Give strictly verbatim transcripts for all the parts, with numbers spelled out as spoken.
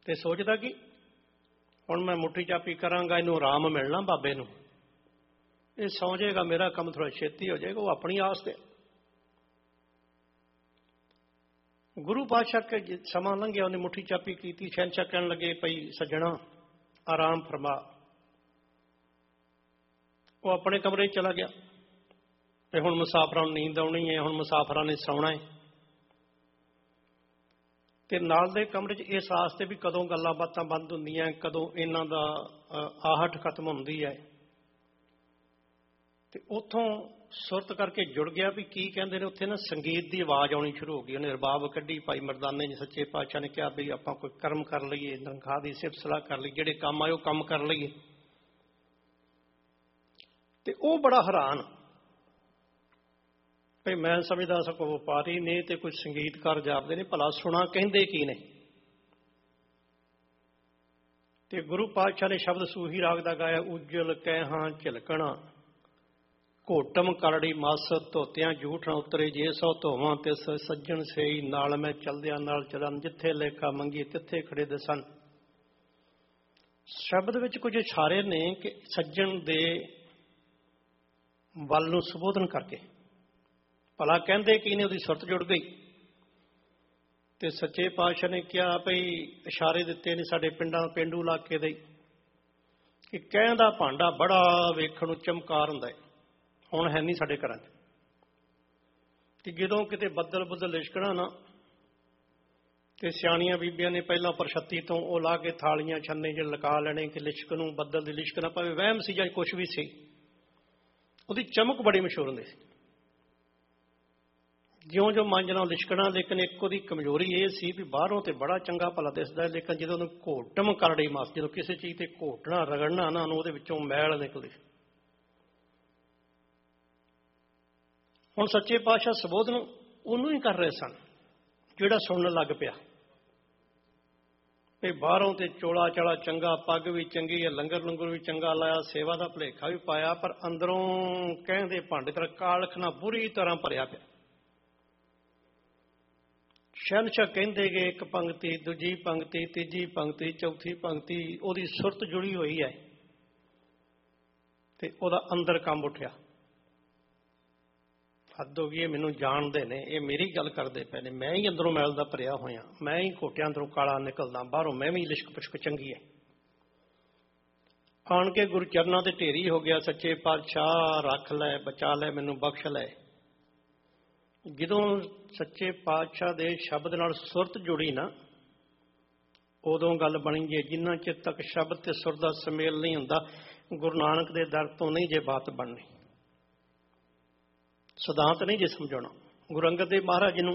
ਤੇ ਸੋਚਦਾ ਕਿ ਹੁਣ ਮੈਂ ਮੁੱਠੀ ਚਾਪੀ ਕਰਾਂਗਾ, ਇਹਨੂੰ ਆਰਾਮ ਮਿਲਣਾ ਬਾਬੇ ਨੂੰ, ਇਹ ਸੌਂ ਜਾਏਗਾ, ਮੇਰਾ ਕੰਮ ਥੋੜ੍ਹਾ ਛੇਤੀ ਹੋ ਜਾਏਗਾ। ਉਹ ਆਪਣੀ ਆਸ ਤੇ। ਗੁਰੂ ਪਾਤਸ਼ਾਹ ਕੇ ਸਮਾਂ ਲੰਘਿਆ, ਉਹਨੇ ਮੁੱਠੀ ਚਾਪੀ ਕੀਤੀ। ਸ਼ਹਿਨਸ਼ਾਹ ਕਹਿਣ ਲੱਗੇ, ਭਈ ਸੱਜਣਾ ਆਰਾਮ ਫਰਮਾ। ਉਹ ਆਪਣੇ ਕਮਰੇ 'ਚ ਚਲਾ ਗਿਆ ਤੇ ਹੁਣ ਮੁਸਾਫਰਾਂ ਨੂੰ ਨੀਂਦ ਆਉਣੀ ਹੈ, ਹੁਣ ਮੁਸਾਫਰਾਂ ਨੇ ਸੌਣਾ ਹੈ। ਤੇ ਨਾਲ ਦੇ ਕਮਰੇ 'ਚ ਇਸ ਆਸ ਤੇ ਵੀ ਕਦੋਂ ਗੱਲਾਂ ਬਾਤਾਂ ਬੰਦ ਹੁੰਦੀਆਂ, ਕਦੋਂ ਇਹਨਾਂ ਦਾ ਆਹਟ ਖਤਮ ਹੁੰਦੀ ਹੈ। ਤੇ ਉੱਥੋਂ ਸੁਰਤ ਕਰਕੇ ਜੁੜ ਗਿਆ ਵੀ ਕੀ ਕਹਿੰਦੇ ਨੇ। ਉੱਥੇ ਨਾ ਸੰਗੀਤ ਦੀ ਆਵਾਜ਼ ਆਉਣੀ ਸ਼ੁਰੂ ਹੋ ਗਈ। ਉਹਨੇ ਰਬਾਬ ਕੱਢੀ। ਭਾਈ ਮਰਦਾਨੇ ਜੀ ਸੱਚੇ ਪਾਤਸ਼ਾਹ ਨੇ ਕਿਹਾ ਵੀ ਆਪਾਂ ਕੋਈ ਕਰਮ ਕਰ ਲਈਏ, ਤਨਖਾਹ ਦੀ ਸਿਫਤ ਸਲਾਹ ਕਰ ਲਈ, ਜਿਹੜੇ ਕੰਮ ਆਏ ਉਹ ਕੰਮ ਕਰ ਲਈਏ। ਤੇ ਉਹ ਬੜਾ ਹੈਰਾਨ, ਭਈ ਮੈਂ ਸਮਝਦਾ ਸਾਂ ਕੋਈ ਵਪਾਰੀ ਨੇ ਤੇ ਕੋਈ ਸੰਗੀਤਕਾਰ ਜਾਪਦੇ ਨੇ, ਭਲਾ ਸੁਣਾ ਕਹਿੰਦੇ ਕੀ ਨੇ। ਤੇ ਗੁਰੂ ਪਾਤਸ਼ਾਹ ਨੇ ਸ਼ਬਦ ਸੂਹੀ ਰਾਗ ਦਾ ਗਾਇਆ, ਉਜਲ ਕਹਿਹਾਂ ਝਿਲਕਣਾ, ਘੋਟਮ ਕਰੜੀ ਮਸ, ਧੋਤਿਆਂ ਝੂਠ ਨਾ ਉਤਰੇ, ਜੇ ਸੋ ਧੋਵਾਂ ਤਿਸ ਸੱਜਣ ਸੇਈ, ਨਾਲ ਮੈਂ ਚਲਦਿਆਂ ਨਾਲ ਚਲਨ, ਜਿੱਥੇ ਲੇਖਾ ਮੰਗੀ ਤਿੱਥੇ ਖੜੇ ਦੇ ਸਨ। ਸ਼ਬਦ ਵਿੱਚ ਕੁਝ ਇਸ਼ਾਰੇ ਨੇ ਕਿ ਸੱਜਣ ਦੇ ਵੱਲ ਨੂੰ ਸੰਬੋਧਨ ਕਰਕੇ। ਭਲਾ ਕਹਿੰਦੇ ਕੀ ਨੇ, ਉਹਦੀ ਸੁਰਤ ਜੁੜ ਗਈ। ਤੇ ਸੱਚੇ ਪਾਤਸ਼ਾਹ ਨੇ ਕਿਹਾ ਭਈ ਇਸ਼ਾਰੇ ਦਿੱਤੇ ਨੇ ਸਾਡੇ ਪਿੰਡਾਂ ਪੇਂਡੂ ਇਲਾਕੇ ਦੇ ਕਿ ਕਹਿਣ ਦਾ ਭਾਂਡਾ ਬੜਾ ਵੇਖਣ ਨੂੰ ਚਮਕਾਰ ਹੁੰਦਾ ਹੈ, ਹੁਣ ਹੈ ਨਹੀਂ ਸਾਡੇ ਘਰਾਂ 'ਚ। ਤੇ ਜਦੋਂ ਕਿਤੇ ਬੱਦਲ ਬੁੱਦਲ ਲਿਸ਼ਕਣਾ ਨਾ, ਤੇ ਸਿਆਣੀਆਂ ਬੀਬੀਆਂ ਨੇ ਪਹਿਲਾਂ ਪ੍ਰਸ਼ੱਤੀ ਤੋਂ ਉਹ ਲਾ ਕੇ ਥਾਲੀਆਂ ਛੰਨੇ ਜਿਹੇ ਲਗਾ ਲੈਣੇ ਕਿ ਲਿਸ਼ਕ ਨੂੰ, ਬੱਦਲ ਦੀ ਲਿਸ਼ਕ ਨਾ ਪਵੇ। ਵਹਿਮ ਸੀ ਜਾਂ ਕੁਛ ਵੀ ਸੀ, ਉਹਦੀ ਚਮਕ ਬੜੀ ਮਸ਼ਹੂਰ ਹੁੰਦੀ ਸੀ। ਜਿਉਂ ਜਿਉਂ ਮਾਂਜਣਾ ਲਿਸ਼ਕਣਾ। ਲੇਕਿਨ ਇੱਕ ਉਹਦੀ ਕਮਜ਼ੋਰੀ ਇਹ ਸੀ ਵੀ ਬਾਹਰੋਂ ਤੇ ਬੜਾ ਚੰਗਾ ਭਲਾ ਦਿਸਦਾ, ਲੇਕਿਨ ਜਦੋਂ ਉਹਨੂੰ ਘੋਟਮ ਕਰੜੀ ਮਾਸ, ਜਦੋਂ ਕਿਸੇ ਚੀਜ਼ ਤੇ ਘੋਟਣਾ ਰਗੜਨਾ ਨਾ, ਉਹਨੂੰ ਉਹਦੇ ਵਿੱਚੋਂ ਮੈਲ ਨਿਕਲਦੀ। ਹੁਣ ਸੱਚੇ ਪਾਤਸ਼ਾਹ ਸੰਬੋਧਨ ਉਹਨੂੰ ਹੀ ਕਰ ਰਹੇ ਸਨ ਜਿਹੜਾ ਸੁਣਨ ਲੱਗ ਪਿਆ। ਵੀ ਬਾਹਰੋਂ ਤੇ ਚੋਲਾ ਚਾਲਾ ਚੰਗਾ, ਪੱਗ ਵੀ ਚੰਗੀ ਹੈ, ਲੰਗਰ ਲੰਗਰ ਵੀ ਚੰਗਾ ਲਾਇਆ, ਸੇਵਾ ਦਾ ਭੁਲੇਖਾ ਵੀ ਪਾਇਆ, ਪਰ ਅੰਦਰੋਂ ਕਹਿੰਦੇ ਭਾਂਡੇ ਤਰ੍ਹਾਂ ਕਾਲਖ ਨਾਲ ਬੁਰੀ ਤਰ੍ਹਾਂ ਭਰਿਆ ਪਿਆ। ਸ਼ਹਿਨਸ਼ਾਹ ਕਹਿੰਦੇ ਗਏ, ਇੱਕ ਪੰਕਤੀ, ਦੂਜੀ ਪੰਕਤੀ, ਤੀਜੀ ਪੰਕਤੀ, ਚੌਥੀ ਪੰਕਤੀ, ਉਹਦੀ ਸੁਰਤ ਜੁੜੀ ਹੋਈ ਹੈ। ਤੇ ਉਹਦਾ ਅੰਦਰ ਕੰਬ ਉੱਠਿਆ। ਹੱਦ ਹੋ ਗਈ, ਇਹ ਮੈਨੂੰ ਜਾਣਦੇ ਨੇ, ਇਹ ਮੇਰੀ ਗੱਲ ਕਰਦੇ ਪਏ ਨੇ, ਮੈਂ ਹੀ ਅੰਦਰੋਂ ਮੈਲ ਦਾ ਭਰਿਆ ਹੋਇਆ, ਮੈਂ ਹੀ ਘੋਟਿਆਂ ਅੰਦਰੋਂ ਕਾਲਾ ਨਿਕਲਦਾ, ਬਾਹਰੋਂ ਮੈਂ ਵੀ ਲਿਸ਼ਕ ਪੁਸ਼ਕ ਚੰਗੀ ਹੈ। ਆਣ ਕੇ ਗੁਰੂ ਚਰਨਾਂ ਤੇ ਢੇਰੀ ਹੋ ਗਿਆ, ਸੱਚੇ ਪਾਤਸ਼ਾਹ ਰੱਖ ਲੈ, ਬਚਾ ਲੈ, ਮੈਨੂੰ ਬਖਸ਼ ਲੈ। ਜਦੋਂ ਸੱਚੇ ਪਾਤਸ਼ਾਹ ਦੇ ਸ਼ਬਦ ਨਾਲ ਸੁਰਤ ਜੁੜੀ ਨਾ, ਉਦੋਂ ਗੱਲ ਬਣੀ ਜੇ। ਜਿੰਨਾ ਚਿਰ ਤੱਕ ਸ਼ਬਦ ਤੇ ਸੁਰ ਦਾ ਸੁਮੇਲ ਨਹੀਂ ਹੁੰਦਾ, ਗੁਰੂ ਨਾਨਕ ਦੇ ਦਰ ਤੋਂ ਨਹੀਂ ਜੇ ਬਾਤ ਬਣਨੀ, ਸਿਧਾਂਤ ਨਹੀਂ ਜੇ ਸਮਝਾਉਣਾ। ਗੁਰੂ ਅੰਗਦ ਦੇਵ ਮਹਾਰਾਜ ਜੀ ਨੂੰ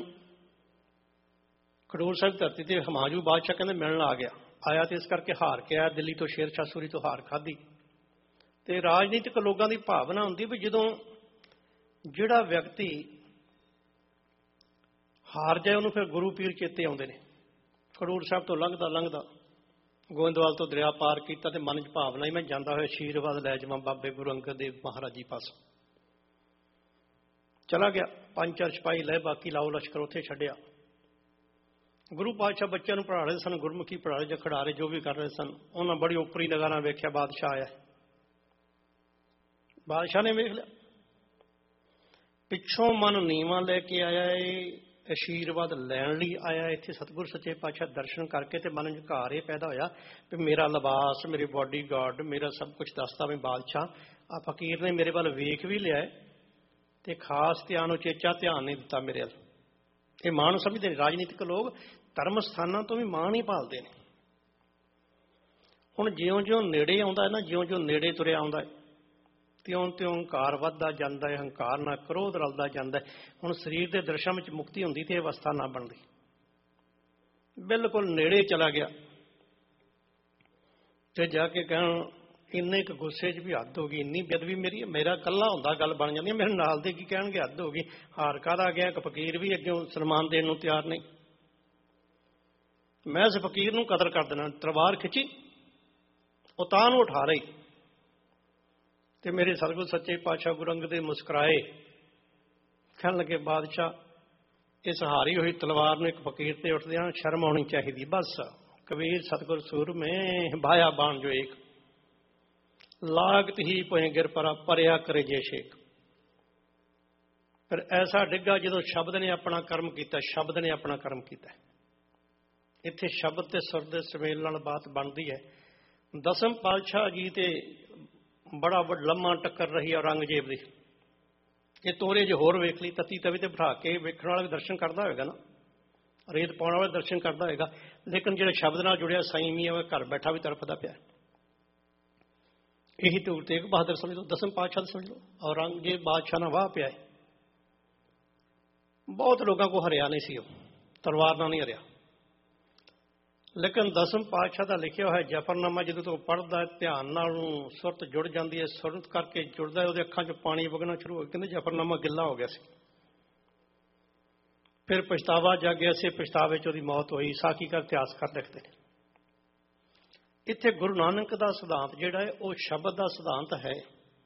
ਖਡੂਰ ਸਾਹਿਬ ਧਰਤੀ ਤੇ ਹਮਾਯੂ ਬਾਦਸ਼ਾਹ ਕਹਿੰਦੇ ਮਿਲਣ ਆ ਗਿਆ। ਆਇਆ ਤੇ ਇਸ ਕਰਕੇ ਹਾਰ ਕੇ ਆਇਆ, ਦਿੱਲੀ ਤੋਂ ਸ਼ੇਰ ਸ਼ਾਹ ਸੂਰੀ ਤੋਂ ਹਾਰ ਖਾਧੀ। ਤੇ ਰਾਜਨੀਤਿਕ ਲੋਕਾਂ ਦੀ ਭਾਵਨਾ ਹੁੰਦੀ ਵੀ ਜਦੋਂ ਜਿਹੜਾ ਵਿਅਕਤੀ ਹਾਰ ਜਾਏ ਉਹਨੂੰ ਫਿਰ ਗੁਰੂ ਪੀਰ ਚੇਤੇ ਆਉਂਦੇ ਨੇ। ਖਡੂਰ ਸਾਹਿਬ ਤੋਂ ਲੰਘਦਾ ਲੰਘਦਾ ਗੋਇੰਦਵਾਲ ਤੋਂ ਦਰਿਆ ਪਾਰ ਕੀਤਾ ਤੇ ਮਨ 'ਚ ਭਾਵਨਾ ਹੀ ਮੈਂ ਜਾਂਦਾ ਹੋਇਆ ਆਸ਼ੀਰਵਾਦ ਲੈ ਜਾਵਾਂ ਬਾਬੇ ਗੁਰੂ ਅੰਗਦ ਦੇਵ ਮਹਾਰਾਜ ਜੀ ਪਾਸ। ਚਲਾ ਗਿਆ, ਪੰਜ ਚਾਰ ਸਿਪਾਹੀ ਲੈ, ਬਾਕੀ ਲਾਓ ਲਸ਼ਕਰ ਉੱਥੇ ਛੱਡਿਆ। ਗੁਰੂ ਪਾਤਸ਼ਾਹ ਬੱਚਿਆਂ ਨੂੰ ਪੜ੍ਹਾ ਰਹੇ ਸਨ, ਗੁਰਮੁਖੀ ਪੜ੍ਹਾ ਰਹੇ ਜਾਂ ਖਿਡਾਰੇ ਜੋ ਵੀ ਕਰ ਰਹੇ ਸਨ। ਉਹਨਾਂ ਬੜੀ ਓਪਰੀ ਨਿਗਾਹ ਨਾਲ ਵੇਖਿਆ, ਬਾਦਸ਼ਾਹ ਆਇਆ। ਬਾਦਸ਼ਾਹ ਨੇ ਵੇਖ ਲਿਆ, ਪਿੱਛੋਂ ਮਨ ਨੀਵਾਂ ਲੈ ਕੇ ਆਇਆ ਏ, ਆਸ਼ੀਰਵਾਦ ਲੈਣ ਲਈ ਆਇਆ ਇੱਥੇ। ਸਤਿਗੁਰ ਸੱਚੇ ਪਾਤਸ਼ਾਹ ਦਰਸ਼ਨ ਕਰਕੇ ਤੇ ਮਨ 'ਚ ਘਾਰ ਇਹ ਪੈਦਾ ਹੋਇਆ ਵੀ ਮੇਰਾ ਲਿਬਾਸ, ਮੇਰੇ ਬੋਡੀ ਗਾਰਡ, ਮੇਰਾ ਸਭ ਕੁਛ ਦੱਸਦਾ ਵੀ ਬਾਦਸ਼ਾਹ ਆ ਫਕੀਰ ਨੇ ਮੇਰੇ ਵੱਲ ਵੇਖ ਵੀ ਲਿਆ ਤੇ ਖਾਸ ਧਿਆਨ, ਉਚੇਚਾ ਧਿਆਨ ਨਹੀਂ ਦਿੱਤਾ ਮੇਰੇ ਵੱਲ। ਇਹ ਮਾਂ ਨੂੰ ਸਮਝਦੇ ਨੇ ਰਾਜਨੀਤਿਕ ਲੋਕ, ਧਰਮ ਸਥਾਨਾਂ ਤੋਂ ਵੀ ਮਾਂ ਨਹੀਂ ਭਾਲਦੇ ਨੇ। ਹੁਣ ਜਿਉਂ ਜਿਉਂ ਨੇੜੇ ਆਉਂਦਾ ਹੈ ਨਾ, ਜਿਉਂ ਜਿਉਂ ਨੇੜੇ ਤੁਰਿਆ ਆਉਂਦਾ ਹੈ, ਤਿਉਂ ਤਿਉਂ ਹੰਕਾਰ ਵੱਧਦਾ ਜਾਂਦਾ ਹੈ, ਹੰਕਾਰ ਨਾਲ ਕ੍ਰੋਧ ਰਲਦਾ ਜਾਂਦਾ ਹੈ। ਹੁਣ ਸਰੀਰ ਦੇ ਦ੍ਰਿਸ਼ਾਂ ਵਿੱਚ ਮੁਕਤੀ ਹੁੰਦੀ ਤੇ ਇਹ ਅਵਸਥਾ ਨਾ ਬਣਦੀ। ਬਿਲਕੁਲ ਨੇੜੇ ਚਲਾ ਗਿਆ ਤੇ ਜਾ ਕੇ ਕਹਿਣ, ਇੰਨੇ ਕੁ ਗੁੱਸੇ 'ਚ ਵੀ ਹੱਦ ਹੋ ਗਈ, ਇੰਨੀ ਬੇਅਦਬੀ ਮੇਰੀ, ਮੇਰਾ ਇਕੱਲਾ ਹੁੰਦਾ ਗੱਲ ਬਣ ਜਾਂਦੀ, ਮੇਰੇ ਨਾਲ ਦੇ ਕੀ ਕਹਿਣਗੇ, ਹੱਦ ਹੋ ਗਈ। ਹਾਰ ਕਾਹਦਾ ਗਿਆ, ਇੱਕ ਫਕੀਰ ਵੀ ਅੱਗੇ ਸਨਮਾਨ ਦੇਣ ਨੂੰ ਤਿਆਰ ਨਹੀਂ। ਮੈਂ ਇਸ ਫਕੀਰ ਨੂੰ ਕਦਰ ਕਰ ਦੇਣਾ। ਤਲਵਾਰ ਖਿੱਚੀ, ਉਹ ਤਾਂ ਨੂੰ ਉਠਾ ਰਹੀ ਤੇ ਮੇਰੇ ਸਤਿਗੁਰ ਸੱਚੇ ਪਾਤਸ਼ਾਹ ਗੁਰੂ ਅੰਗਦ ਦੇਵ ਮੁਸਕਰਾਏ, ਕਹਿਣ ਲੱਗੇ, ਬਾਦਸ਼ਾਹ ਇਸ ਹਾਰੀ ਹੋਈ ਤਲਵਾਰ ਨੂੰ ਇੱਕ ਫਕੀਰ ਤੇ ਉੱਠਦਿਆਂ ਸ਼ਰਮ ਆਉਣੀ ਚਾਹੀਦੀ, ਬਸ कबीर सतगुर सूर में भाया बाण जो एक, लागत ही पोए गिर परा परया करे जे शेक। फिर ऐसा डिग्गा जो शब्द ने अपना कर्म किया, शब्द ने अपना कर्म किया। इत्थे शब्द ते सुर दे सुमेल नाल बात बनती है। दसम पातशाह जी ते बड़ा लम्मा टक्कर रही औरंगजेब दी। ये तोरे जो होर वेख ली, तती तवी ते बिठा के वेखण वाला भी दर्शन करता होगा ना, रेत पाने वाला दर्शन करता होगा, लेकिन जो शब्द नाल जुड़िया साईं मी है घर बैठा भी तड़फदा पिया। यही तो तेग बहादुर समझ लो, दसम पातशाह समझ लो, औरंगजेब बादशाह ना वाह पिया। बहुत लोगों को हरिया नहीं सी, तलवार नाल नहीं हरिया। लेकिन दसम पातशाह का लिखिया हुआ जफरनामा जो तो पढ़ता है, ध्यान नाल सुरत जुड़ जाती है, सुरत करके जुड़ता है, वो अखां चों पानी वगना शुरू हो गया। कहते जफरनामा गिला हो गया सी। फिर पछतावा जागया से, पछतावे च उसदी मौत हुई। साखी का इतिहास कर लिखते हैं। इत्थे गुरु नानक का सिद्धांत जिहड़ा है वो शब्द का सिद्धांत है।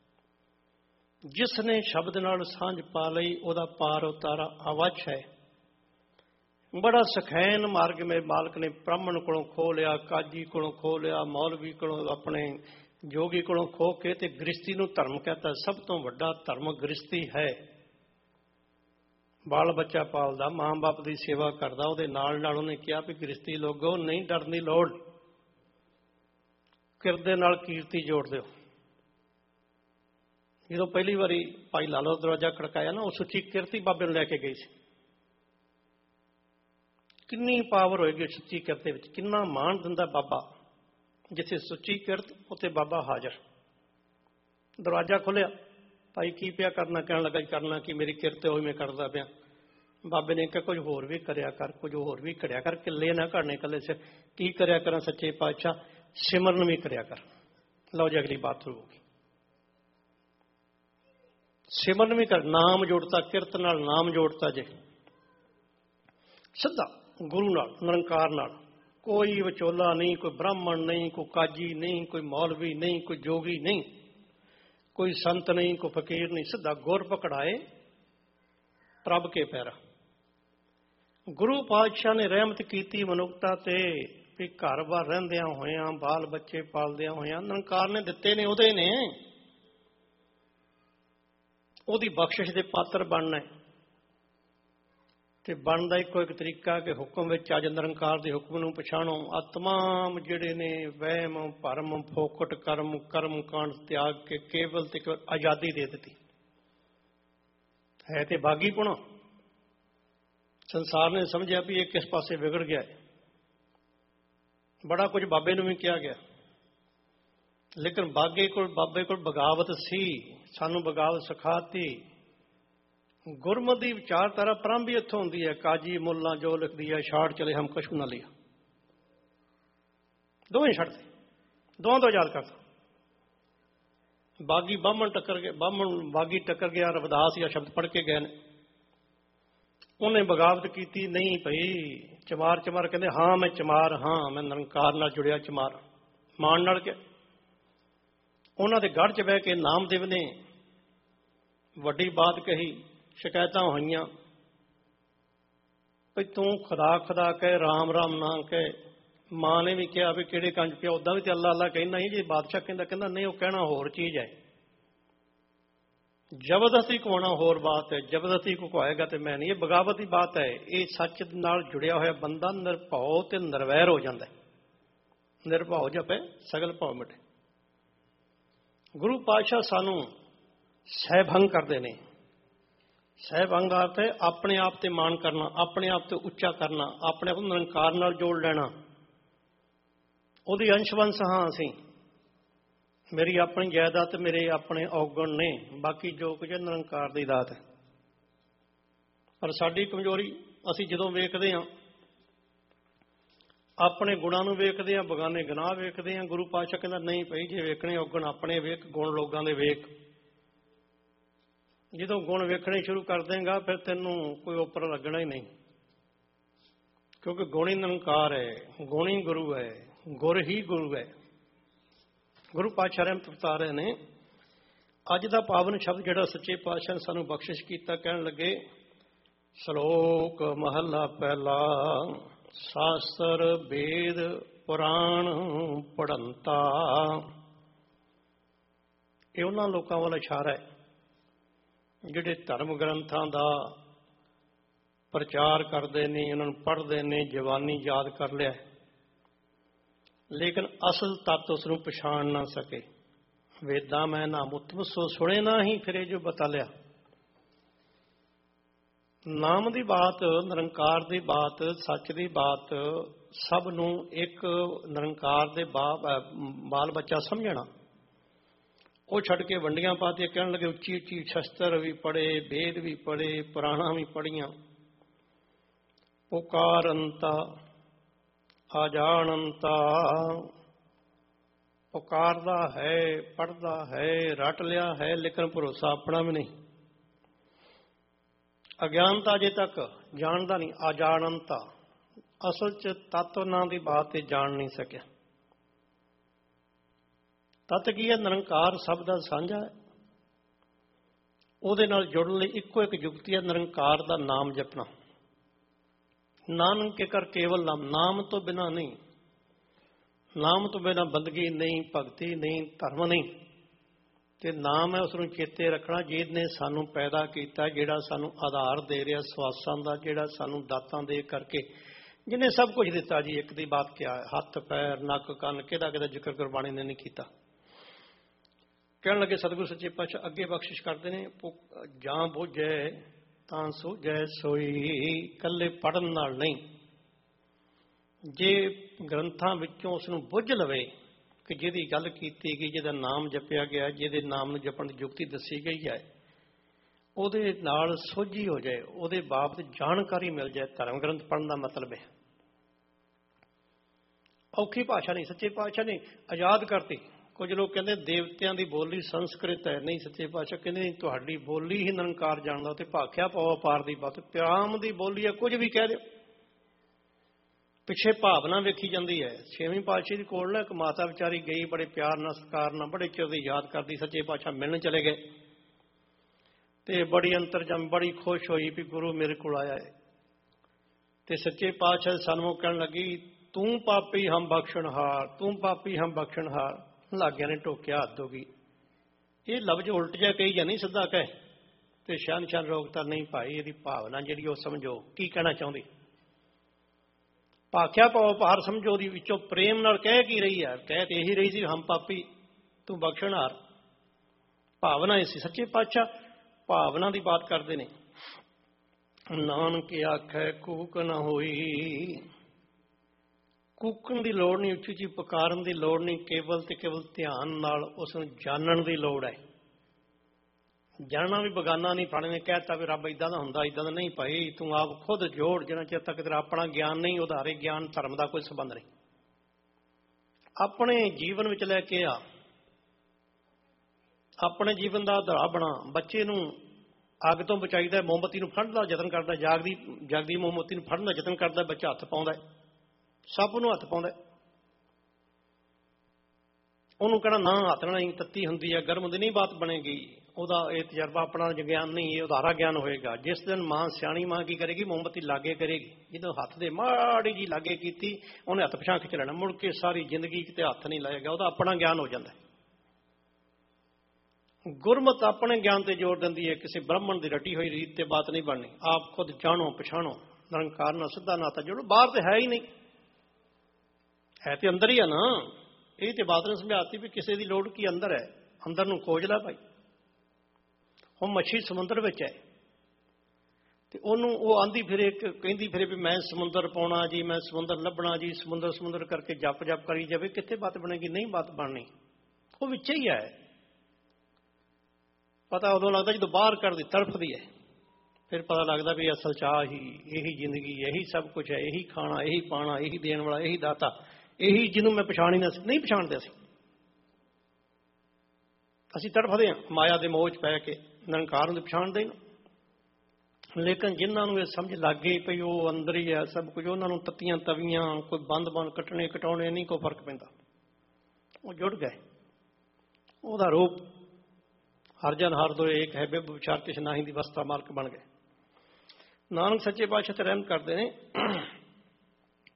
जिसने शब्द नाल सांझ पा लई उहदा पार उतारा अवश्य है। बड़ा सखैन मार्ग में मालक ने ब्राह्मण को खो लिया, काजी को खो लिया, मौलवी को, अपने जोगी को खो के ते गृहस्थी नूं धर्म कहता। सब तो वड्डा धर्म गृहस्थी है। बाल बच्चा पालदा, मां बाप की सेवा करदा, उहदे नाल नाल उहने कहा भी गृहस्थी लोगो नहीं डरन दी लोड़, किरदे नाल कीर्ति जोड़ दिओ। जो पहली बारी भाई लालो दरवाजा खड़काया ना, वो सुची किरती बाबे नूं लैके गई सी। किन्नी पावर होएगी सच्ची किरत विच, किन्ना मान दिंदा बाबा। जिथे सुची किरत उत्थे बाबा हाजिर। दरवाजा खुलिया, भाई की पिया करना, कहने लगा करना कि मेरी किरत होई मैं करदा पिया। बाबे ने कहा कुछ होर भी करया कर, कुछ होर भी करया कर, किले ना घड़ने कले से की करया करा सच्चे पातशाह, सिमरन भी करया कर। लो जी अगली बात शुरू होगी। सिमरन भी कर, नाम जोड़ता, किरत नाल नाम जोड़ता जे सीधा गुरु नाल, निरंकार नाल। कोई विचोला नहीं, कोई ब्राह्मण नहीं, कोई काजी नहीं, कोई मौलवी नहीं, कोई जोगी नहीं, कोई संत नहीं, कोई फकीर नहीं, सीधा गुर पकड़ाए प्रभ के पैरा। गुरु पातशाह ने रहमत की मनुखता ते भी घर बार रहिंदियां होइयां, बाल बच्चे पालदियां होइयां, निरंकार ने दिते ने, उहदे ने। उहदी बख्शिश दे पात्र बनना है ते बनदा इको एक तरीका कि हुक्म विच अज निरंकार दे हुक्म नूं पछाणो। आ तमाम जिहड़े ने वहम भरम फोकट कर्म कर्म कांड त्याग के केवल ते केवल आज़ादी दे दी है। ते बागी पुणा संसार ने समझिया भी ये किस पासे बिगड़ गया है। बड़ा कुछ बाबे नूं भी कहा गया, लेकिन बागे कोल बाबे कोल बगावत सी, सानू बगावत सिखाती। गुरमती विचारधारा प्रारंभ भी इत्थों होंदी है। काजी मुल्ला जो लिख दिया छाड़ चले हम कछु ना लिया, दोवें छड़ दे, दोवां तो आजाद करता। बागी बामण टक्कर गया, बामण बागी टक्कर गया, रविदास या शब्द पढ़ के गए ने, उन्हें बगावत की नहीं भई। चमार चमार कहते हाँ मैं चमार, हाँ मैं निरंकार नाल जुड़िया चमार, मान नाल के उन्होंने गढ़ च बह के नामदेव ने वड्डी बात कही। शिकायत हुई भी तू खुदा खुदा कह, राम राम ना कह। मां ने भी कहा भी किहड़े कंज पिया, उदा भी तो अल्लाह अल्लाह कहना ही। जी बादशाह कहता कहता नहीं, वो कहना होर चीज है। जबरदस्ती कवाना होर बात है, जबरदस्ती को कहाएगा तो मैं नहीं। ये बगावत की बात है। ये सच नाल जुड़िया होया बंदा निरभौ ते निरवैर हो जाता है। निरभौ जपे सगल भौ मिटे। गुरु पातशाह सानू सहभंग करते हैं। सहभंग का अर्थ है अपने आप ते मान करना, अपने आप ते उच्चा करना, अपने आप निरंकार नाल जोड़ लेना। उहदी अंशवंश हाँ असीं, मेरी अपनी जायदाद, मेरे अपने औगण ने, बाकी जो कुछ निरंकार की दात है। पर साडी कमजोरी, असीं जदों वेखदे हां अपने गुणां नूं वेखदे हां, बगाने गुनाह वेखदे हां। गुरु पातशाह कहंदा नहीं भाई, जे वेखणे औगण अपने वेख, गुण लोगां दे वेख। जदों गुण वेखणे शुरू कर देंगा फिर तैनूं कोई उपर लगना ही नहीं, क्योंकि गुण ही निरंकार है, गुण ही गुरु है, गुर ही गुरु है। गुरु पातशाह रहमत बता रहे ने। अज दा पावन शब्द जिहड़ा सच्चे पातशाह ने सानू बख्शिश कीता, कहण लगे श्लोक महला पहला ਸ਼ਾਸਤਰ ਵੇਦ ਪੁਰਾਣ ਪੜੰਤਾ। ਇਹ ਉਹਨਾਂ ਲੋਕਾਂ ਵੱਲ ਇਸ਼ਾਰਾ ਹੈ ਜਿਹੜੇ ਧਰਮ ਗ੍ਰੰਥਾਂ ਦਾ ਪ੍ਰਚਾਰ ਕਰਦੇ ਨੇ, ਉਹਨਾਂ ਨੂੰ ਪੜ੍ਹਦੇ ਨੇ, ਜ਼ਬਾਨੀ ਯਾਦ ਕਰ ਲਿਆ, ਲੇਕਿਨ ਅਸਲ ਤੱਤ ਉਸ ਨੂੰ ਪਛਾਣ ਨਾ ਸਕੇ। ਵੇਦਾਂ ਮੈਂ ਨਾਮ ਉਤਮ ਸੋ ਸੁਣੇ ਨਾ ਹੀ ਫਿਰੇ ਜੋ ਬਤਾ ਲਿਆ। ਨਾਮ ਦੀ ਬਾਤ, ਨਿਰੰਕਾਰ ਦੀ ਬਾਤ, ਸੱਚ ਦੀ ਬਾਤ ਸਭ ਨੂੰ ਇੱਕ ਨਿਰੰਕਾਰ ਦੇ ਬਾਲ ਬੱਚਾ ਸਮਝਣਾ। ਉਹ ਛੱਡ ਕੇ ਵੰਡੀਆਂ ਪਾਤੀਆਂ, ਕਹਿਣ ਲੱਗੇ ਉੱਚੀ ਉੱਚੀ ਸ਼ਸਤਰ ਵੀ ਪੜ੍ਹੇ, ਵੇਦ ਵੀ ਪੜ੍ਹੇ, ਪੁਰਾਣਾ ਵੀ ਪੜ੍ਹੀਆਂ। ਪੁਕਾਰੰਤਾ ਅਜਾਣੰਤਾ, ਪੁਕਾਰਦਾ ਹੈ, ਪੜ੍ਹਦਾ ਹੈ, ਰੱਟ ਲਿਆ ਹੈ, ਲੇਕਿਨ ਭਰੋਸਾ ਆਪਣਾ ਵੀ ਨਹੀਂ। ਅਗਿਆਨਤਾ ਅਜੇ ਤੱਕ ਜਾਣਦਾ ਨਹੀਂ। ਅਜਾਣੰਤਾ ਅਸਲ 'ਚ ਤੱਤ ਨਾਂ ਦੀ ਬਾਤ ਤੇ ਜਾਣ ਨਹੀਂ ਸਕਿਆ। ਤੱਤ ਕੀ ਹੈ? ਨਿਰੰਕਾਰ ਸਭ ਦਾ ਸਾਂਝਾ ਹੈ। ਉਹਦੇ ਨਾਲ ਜੁੜਨ ਲਈ ਇੱਕੋ ਇੱਕ ਯੁਕਤੀ ਹੈ, ਨਿਰੰਕਾਰ ਦਾ ਨਾਮ ਜਪਣਾ। ਨਾਨਕ ਕੇ ਕਰ ਕੇਵਲ ਨਾਮ, ਨਾਮ ਤੋਂ ਬਿਨਾਂ ਨਹੀਂ। ਨਾਮ ਤੋਂ ਬਿਨਾਂ ਬੰਦਗੀ ਨਹੀਂ, ਭਗਤੀ ਨਹੀਂ, ਧਰਮ ਨਹੀਂ। ਤੇ ਨਾਮ ਹੈ ਉਸ ਨੂੰ ਚੇਤੇ ਰੱਖਣਾ ਜਿਹਨੇ ਸਾਨੂੰ ਪੈਦਾ ਕੀਤਾ, ਜਿਹੜਾ ਸਾਨੂੰ ਆਧਾਰ ਦੇ ਰਿਹਾ ਸਵਾਸਾਂ ਦਾ, ਜਿਹੜਾ ਸਾਨੂੰ ਦਾਤਾਂ ਦੇ ਕਰਕੇ ਜਿਹਨੇ ਸਭ ਕੁਝ ਦਿੱਤਾ। ਜੀ ਇੱਕ ਦੀ ਬਾਤ ਕਿਹਾ ਹੈ, ਹੱਥ ਪੈਰ ਨੱਕ ਕੰਨ, ਕਿਹਦਾ ਕਿਹਦਾ ਜ਼ਿਕਰ ਗੁਰਬਾਣੀ ਨੇ ਨਹੀਂ ਕੀਤਾ। ਕਹਿਣ ਲੱਗੇ ਸਤਿਗੁਰੂ ਸੱਚੇ ਪਾਤਸ਼ਾਹ ਅੱਗੇ ਬਖਸ਼ਿਸ਼ ਕਰਦੇ ਨੇ, ਜਾਂ ਬੁੱਝੇ ਤਾਂ ਸੂਝੈ ਸੋਈ, ਇਕੱਲੇ ਪੜ੍ਹਨ ਨਾਲ ਨਹੀਂ। ਜੇ ਗ੍ਰੰਥਾਂ ਵਿੱਚੋਂ ਉਸ ਨੂੰ ਬੁੱਝ ਲਵੇ ਕਿ ਜਿਹਦੀ ਗੱਲ ਕੀਤੀ ਗਈ, ਜਿਹਦਾ ਨਾਮ ਜਪਿਆ ਗਿਆ, ਜਿਹਦੇ ਨਾਮ ਨੂੰ ਜਪਣ ਦੀ ਯੁਕਤੀ ਦੱਸੀ ਗਈ ਹੈ, ਉਹਦੇ ਨਾਲ ਸੋਝੀ ਹੋ ਜਾਏ, ਉਹਦੇ ਬਾਬਤ ਜਾਣਕਾਰੀ ਮਿਲ ਜਾਏ। ਧਰਮ ਗ੍ਰੰਥ ਪੜ੍ਹਨ ਦਾ ਮਤਲਬ ਹੈ ਔਖੀ ਭਾਸ਼ਾ ਨਹੀਂ। ਸੱਚੇ ਪਾਤਸ਼ਾਹ ਨੇ ਆਜ਼ਾਦ ਕਰਤੀ। ਕੁਝ ਲੋਕ ਕਹਿੰਦੇ ਦੇਵਤਿਆਂ ਦੀ ਬੋਲੀ ਸੰਸਕ੍ਰਿਤ ਹੈ। ਨਹੀਂ, ਸੱਚੇ ਪਾਤਸ਼ਾਹ ਕਹਿੰਦੇ ਨਹੀਂ, ਤੁਹਾਡੀ ਬੋਲੀ ਹੀ ਨਿਰੰਕਾਰ ਜਾਣਦਾ। ਤੇ ਭਾਖਿਆ ਪਾਓ ਅਪਾਰ ਦੀ ਬਾਤ, ਪਿਆਮ ਦੀ ਬੋਲੀ ਹੈ, ਕੁਝ ਵੀ ਕਹਿ ਦਿਓ, ਪਿੱਛੇ ਭਾਵਨਾ ਵੇਖੀ ਜਾਂਦੀ ਹੈ। ਛੇਵੀਂ ਪਾਤਸ਼ਾਹੀ ਦੇ ਕੋਲ ਨਾ ਇੱਕ ਮਾਤਾ ਵਿਚਾਰੀ ਗਈ, ਬੜੇ ਪਿਆਰ ਨਾਲ ਸਤਿਕਾਰ ਨਾਲ, ਬੜੇ ਚਿਰ ਦੀ ਯਾਦ ਕਰਦੀ। ਸੱਚੇ ਪਾਤਸ਼ਾਹ ਮਿਲਣ ਚਲੇ ਗਏ ਤੇ ਬੜੀ ਅੰਤਰਜਾਮੀ, ਬੜੀ ਖੁਸ਼ ਹੋਈ ਵੀ ਗੁਰੂ ਮੇਰੇ ਕੋਲ ਆਇਆ ਹੈ। ਤੇ ਸੱਚੇ ਪਾਤਸ਼ਾਹ ਸਾਨੂੰ ਕਹਿਣ ਲੱਗੀ, ਤੂੰ ਪਾਪੀ ਹਮ ਬਖਸ਼ਣਹਾਰ, ਤੂੰ ਪਾਪੀ ਹਮ ਬਖਸ਼ਣਹਾਰ। ਲਾਗਿਆਂ ਨੇ ਟੋਕਿਆ, ਹੱਦ ਹੋ ਗਈ। ਇਹ ਲਫ਼ਜ਼ ਉਲਟ ਜਿਹਾ ਕਹੀ ਜਾਂ ਨਹੀਂ ਸਿੱਧਾ ਕਹੇ। ਤੇ ਸ਼ਨ ਸ਼ਨ ਰੋਕਤਾ ਨਹੀਂ ਭਾਈ, ਇਹਦੀ ਭਾਵਨਾ ਜਿਹੜੀ ਉਹ ਸਮਝੋ ਕੀ ਕਹਿਣਾ ਚਾਹੁੰਦੀ। ਭਾਖਿਆ ਪਾਓ ਭਾਰ ਸਮਝੋ, ਦੀ ਵਿੱਚੋਂ ਪ੍ਰੇਮ ਨਾਲ ਕਹਿ ਕੀ ਰਹੀ ਹੈ? ਕਹਿ ਤੇ ਇਹੀ ਰਹੀ ਸੀ, ਹਮ ਪਾਪੀ ਤੂੰ ਬਖਸ਼ਣਹਾਰ। ਭਾਵਨਾ ਇਹ ਸੀ। ਸੱਚੇ ਪਾਤਸ਼ਾਹ ਭਾਵਨਾ ਦੀ ਬਾਤ ਕਰਦੇ ਨੇ। ਨਾਨਕ ਆਖੈ ਕੂਕ ਨਾ ਹੋਈ, ਕੂਕਣ ਦੀ ਲੋੜ ਨਹੀਂ, ਉੱਚੀ ਉੱਚੀ ਪੁਕਾਰਨ ਦੀ ਲੋੜ ਨਹੀਂ। ਕੇਵਲ ਤੇ ਕੇਵਲ ਧਿਆਨ ਨਾਲ ਉਸ ਨੂੰ ਜਾਣਨ ਦੀ ਲੋੜ ਹੈ। ਜਾਣਨਾ ਵੀ ਬਗਾਨਾ ਨਹੀਂ। ਫਾਣੇ ਨੇ ਕਹਿਤਾ ਵੀ ਰੱਬ ਇਦਾਂ ਦਾ ਹੁੰਦਾ, ਇਦਾਂ ਦਾ ਨਹੀਂ ਭਾਈ, ਤੂੰ ਆਪ ਖੁਦ ਜੋੜ। ਜਿੰਨਾ ਚਿਰ ਤੱਕ ਤੇਰਾ ਆਪਣਾ ਗਿਆਨ ਨਹੀਂ, ਉਧਾਰੇ ਗਿਆਨ ਧਰਮ ਦਾ ਕੋਈ ਸੰਬੰਧ ਨਹੀਂ। ਆਪਣੇ ਜੀਵਨ ਵਿੱਚ ਲੈ ਕੇ ਆ, ਆਪਣੇ ਜੀਵਨ ਦਾ ਆਧਾਰ ਬਣਾ। ਬੱਚੇ ਨੂੰ ਅੱਗ ਤੋਂ ਬਚਾਈਦਾ, ਮੋਮਬੱਤੀ ਨੂੰ ਫੜਨ ਦਾ ਯਤਨ ਕਰਦਾ, ਜਾਗਦੀ ਜਾਗਦੀ ਮੋਮਬੱਤੀ ਨੂੰ ਫੜਨ ਦਾ ਯਤਨ ਕਰਦਾ, ਬੱਚਾ ਹੱਥ ਪਾਉਂਦਾ, ਸਭ ਨੂੰ ਹੱਥ ਪਾਉਂਦਾ। ਉਹਨੂੰ ਕਹਿਣਾ ਨਾ ਹੱਥ ਨਾਲ ਹੀ ਤੱਤੀ ਹੁੰਦੀ ਹੈ, ਗਰਮ ਹੁੰਦੀ ਨਹੀਂ, ਬਾਤ ਬਣੇਗੀ। ਉਹਦਾ ਇਹ ਤਜਰਬਾ ਆਪਣਾ ਗਿਆਨ ਨਹੀਂ, ਇਹ ਉਧਾਰਾ ਗਿਆਨ ਹੋਏਗਾ। ਜਿਸ ਦਿਨ ਮਾਂ, ਸਿਆਣੀ ਮਾਂ ਕੀ ਕਰੇਗੀ? ਮੋਮਬੱਤੀ ਲਾਗੇ ਕਰੇਗੀ। ਜਦੋਂ ਹੱਥ ਦੇ ਮਾੜੀ ਜੀ ਲਾਗੇ ਕੀਤੀ, ਉਹਨੇ ਹੱਥ ਪਿਛਾਂ ਖਿੱਚ ਲੈਣਾ, ਮੁੜ ਕੇ ਸਾਰੀ ਜ਼ਿੰਦਗੀ ਕਿਤੇ ਹੱਥ ਨਹੀਂ ਲਾਏਗਾ। ਉਹਦਾ ਆਪਣਾ ਗਿਆਨ ਹੋ ਜਾਂਦਾ। ਗੁਰਮਤ ਆਪਣੇ ਗਿਆਨ ਤੇ ਜ਼ੋਰ ਦਿੰਦੀ ਹੈ। ਕਿਸੇ ਬ੍ਰਾਹਮਣ ਦੀ ਰਟੀ ਹੋਈ ਰੀਤ ਤੇ ਬਾਤ ਨਹੀਂ ਬਣਨੀ। ਆਪ ਖੁਦ ਜਾਣੋ, ਪਛਾਣੋ, ਨਿਰੰਕਾਰ ਨਾਲ ਸਿੱਧਾ ਨਾਤਾ ਜੋੜੋ। ਬਾਹਰ ਤੇ ਹੈ ਹੀ ਨਹੀਂ, ਹੈ ਤੇ ਅੰਦਰ ਹੀ ਆ ਨਾ। ਇਹ ਤੇ ਬਾਤ ਨੇ ਸਮਝਾਤੀ ਵੀ ਕਿਸੇ ਦੀ ਲੋੜ ਕੀ, ਅੰਦਰ ਹੈ, ਅੰਦਰ ਨੂੰ ਖੋਜ ਲੈ ਭਾਈ। ਹੁਣ ਮੱਛੀ ਸਮੁੰਦਰ ਵਿੱਚ ਹੈ ਤੇ ਉਹਨੂੰ ਉਹ ਆਂਦੀ ਫਿਰੇ, ਕਹਿੰਦੀ ਫਿਰੇ ਵੀ ਮੈਂ ਸਮੁੰਦਰ ਪਾਉਣਾ ਜੀ, ਮੈਂ ਸਮੁੰਦਰ ਲੱਭਣਾ ਜੀ, ਸਮੁੰਦਰ ਸਮੁੰਦਰ ਕਰਕੇ ਜਪ ਜਪ ਕਰੀ ਜਾਵੇ, ਕਿੱਥੇ ਬਾਤ ਬਣੇਗੀ? ਨਹੀਂ ਬਾਤ ਬਣਨੀ। ਉਹ ਵਿੱਚ ਹੀ ਹੈ। ਪਤਾ ਉਦੋਂ ਲੱਗਦਾ ਜਦੋਂ ਬਾਹਰ ਕੱਢਦੀ, ਤੜਫਦੀ ਹੈ, ਫਿਰ ਪਤਾ ਲੱਗਦਾ ਵੀ ਅਸਲ ਚਾਹ ਹੀ ਇਹੀ ਜ਼ਿੰਦਗੀ, ਇਹੀ ਸਭ ਕੁਝ ਹੈ, ਇਹੀ ਖਾਣਾ, ਇਹੀ ਪਾਣਾ, ਇਹੀ ਦੇਣ ਵਾਲਾ, ਇਹੀ ਦਾਤਾ, ਇਹੀ ਜਿਹਨੂੰ ਮੈਂ ਪਛਾਣ ਹੀ ਨਾ ਸੀ। ਨਹੀਂ ਪਛਾਣਦੇ ਅਸੀਂ। ਅਸੀਂ ਤੜਫਦੇ ਹਾਂ ਮਾਇਆ ਦੇ ਮੋਹ 'ਚ ਪੈ ਕੇ, ਨਿਰੰਕਾਰ ਨੂੰ ਪਛਾਣਦੇ ਨਾ। ਲੇਕਿਨ ਜਿਨ੍ਹਾਂ ਨੂੰ ਇਹ ਸਮਝ ਲੱਗ ਗਈ ਪਈ ਉਹ ਅੰਦਰ ਹੀ ਹੈ ਸਭ ਕੁਝ, ਉਹਨਾਂ ਨੂੰ ਤੱਤੀਆਂ ਤਵੀਆਂ, ਕੋਈ ਬੰਦ ਬੰਦ ਕੱਟਣੇ ਕਟਾਉਣੇ ਨਹੀਂ ਕੋਈ ਫਰਕ ਪੈਂਦਾ। ਉਹ ਜੁੜ ਗਏ। ਉਹਦਾ ਰੂਪ ਹਰ ਜਨ ਹਰ ਦੋਏ ਏਕ ਹੈ, ਬਿਬ ਵਿਚਾਰ ਕਿਛ ਨਾਹੀਂ ਦੀ ਵਸਤਾ ਮਾਲਕ ਬਣ ਗਏ। ਨਾਨਕ ਸੱਚੇ ਪਾਤਸ਼ਾਹ ਤੇ ਰਹਿਮ ਕਰਦੇ ਨੇ।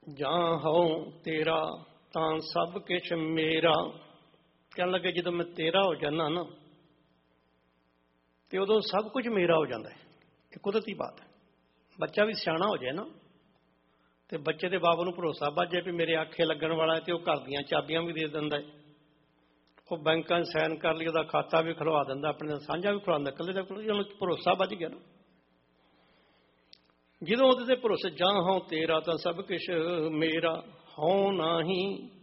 ਜਾਂ ਹਉ ਤੇਰਾ ਤਾਂ ਸਭ ਕੁਛ ਮੇਰਾ। ਕਹਿਣ ਲੱਗੇ ਜਦੋਂ ਮੈਂ ਤੇਰਾ ਹੋ ਜਾਣਾ ਨਾ ਤੇ ਉਦੋਂ ਸਭ ਕੁਝ ਮੇਰਾ ਹੋ ਜਾਂਦਾ ਹੈ। ਇਹ ਕੁਦਰਤੀ ਬਾਤ ਹੈ। ਬੱਚਾ ਵੀ ਸਿਆਣਾ ਹੋ ਜਾਏ ਨਾ ਤੇ ਬੱਚੇ ਦੇ ਬਾਪ ਨੂੰ ਭਰੋਸਾ ਵੱਧ ਜਾਏ ਵੀ ਮੇਰੇ ਆਖੇ ਲੱਗਣ ਵਾਲਾ ਹੈ ਤੇ ਉਹ ਘਰ ਦੀਆਂ ਚਾਬੀਆਂ ਵੀ ਦੇ ਦਿੰਦਾ ਹੈ। ਉਹ ਬੈਂਕਾਂ 'ਚ ਸਾਈਨ ਕਰ ਲਈ, ਉਹਦਾ ਖਾਤਾ ਵੀ ਖੁਲਵਾ ਦਿੰਦਾ, ਆਪਣੇ ਦਾ ਸਾਂਝਾ ਵੀ ਖੁਲਵਾਉਂਦਾ, ਇਕੱਲੇ ਦਾ ਉਹਨੂੰ ਭਰੋਸਾ ਵੱਧ ਗਿਆ ਨਾ। ਜਦੋਂ ਉਹਦੇ ਤੇ ਭਰੋਸੇ ਜਾਂ ਹਉ ਤੇਰਾ ਤਾਂ ਸਭ ਕੁਛ ਮੇਰਾ, ਹਉ ਨਾਹੀਂ